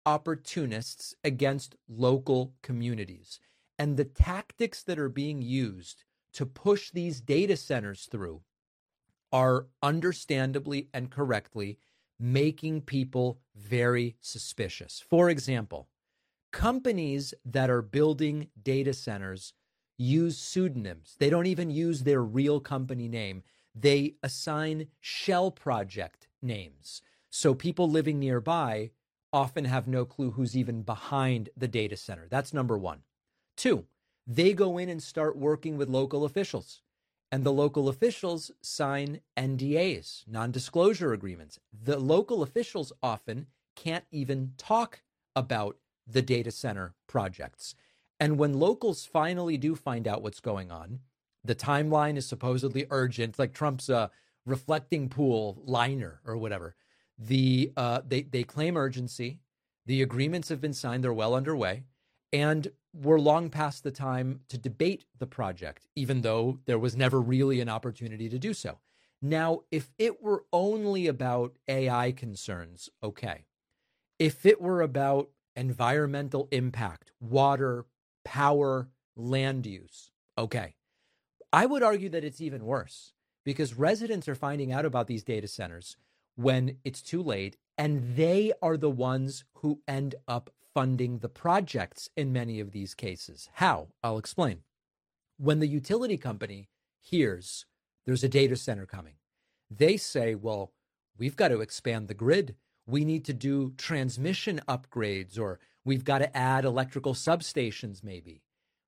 opportunists against local communities. And the tactics that are being used to push these data centers through are understandably and correctly making people very suspicious. For example, companies that are building data centers use pseudonyms. They don't even use their real company name. They assign shell project names. So people living nearby often have no clue who's even behind the data center. That's number one. Two, they go in and start working with local officials, and the local officials sign NDAs, non-disclosure agreements. The local officials often can't even talk about the data center projects. And when locals finally do find out what's going on, the timeline is supposedly urgent, like Trump's reflecting pool liner or whatever. They claim urgency. The agreements have been signed. They're well underway. And we're long past the time to debate the project, even though there was never really an opportunity to do so. Now, if it were only about AI concerns, okay. If it were about environmental impact, water, power, land use, okay. I would argue that it's even worse because residents are finding out about these data centers when it's too late, and they are the ones who end up funding the projects in many of these cases. How? I'll explain. When the utility company hears there's a data center coming, they say, well, we've got to expand the grid. We need to do transmission upgrades, or we've got to add electrical substations maybe.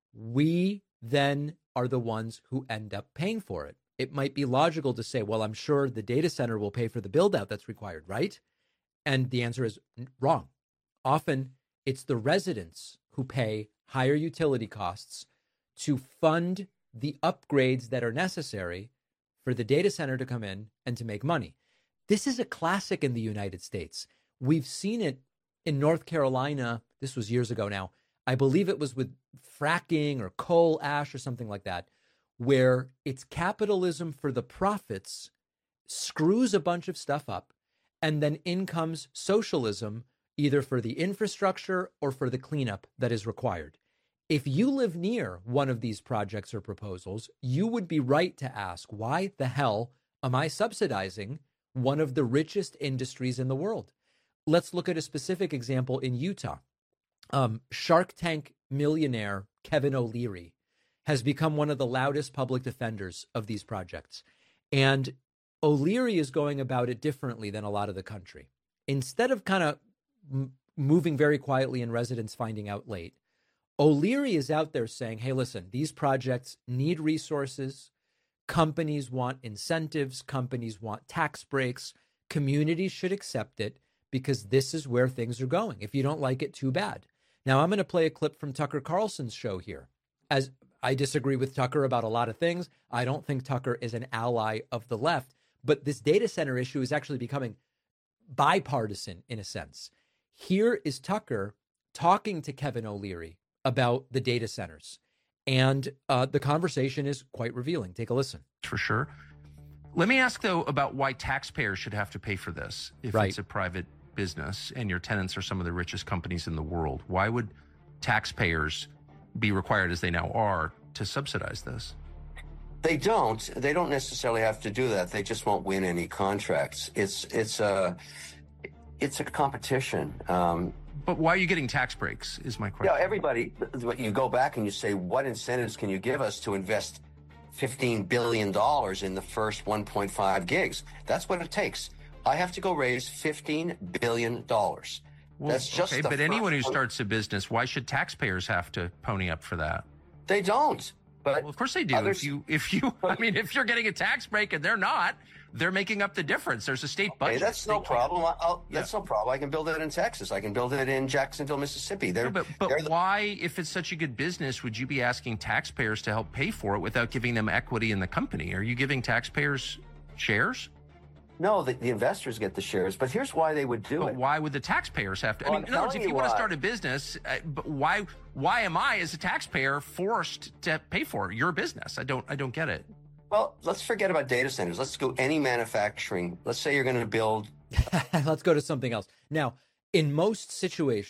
We then are the ones who end up paying for it. It might be logical to say, well, I'm sure the data center will pay for the build out that's required, right? And the answer is wrong. Often it's the residents who pay higher utility costs to fund the upgrades that are necessary for the data center to come in and to make money. This is a classic in the United States. We've seen it in North Carolina. This was years ago now. I believe it was with fracking or coal ash or something like that, where it's capitalism for the profits, screws a bunch of stuff up, and then in comes socialism, either for the infrastructure or for the cleanup that is required. If you live near one of these projects or proposals, you would be right to ask, why the hell am I subsidizing one of the richest industries in the world? Let's look at a specific example in Utah. Shark Tank millionaire Kevin O'Leary has become one of the loudest public defenders of these projects. And O'Leary is going about it differently than a lot of the country. Instead of kind of moving very quietly and residents finding out late, O'Leary is out there saying, hey, listen, these projects need resources. Companies want incentives. Companies want tax breaks. Communities should accept it because this is where things are going. If you don't like it, too bad. Now, I'm going to play a clip from Tucker Carlson's show here. As I disagree with Tucker about a lot of things, I don't think Tucker is an ally of the left. But this data center issue is actually becoming bipartisan in a sense. Here is Tucker talking to Kevin O'Leary about the data centers. And the conversation is quite revealing. Take a listen. For sure. Let me ask, though, about why taxpayers should have to pay for this if it's a private business and your tenants are some of the richest companies in the world. Why would taxpayers be required, as they now are, to subsidize this? They don't. They don't necessarily have to do that. They just won't win any contracts. It's a competition. But why are you getting tax breaks is my question. Yeah, everybody, you go back and you say, what incentives can you give us to invest $15 billion in the first 1.5 gigs? That's what it takes. I have to go raise $15 billion. Well, That's just okay, but anyone who starts a business, why should taxpayers have to pony up for that? They don't. But well, of course they do. If you're getting a tax break and they're not, they're making up the difference. There's a state budget. That's no problem. That's no problem. I can build it in Texas. I can build it in Jacksonville, Mississippi. But why, if it's such a good business, would you be asking taxpayers to help pay for it without giving them equity in the company? Are you giving taxpayers shares? No, the investors get the shares. But here's why they would do it. But why would the taxpayers have to? Well, I mean, in other words, if you want to start a business, but why am I, as a taxpayer, forced to pay for your business? I don't get it. Well, let's forget about data centers. Let's go any manufacturing. Let's say you're going to build. Let's go to something else. Now, in most situations,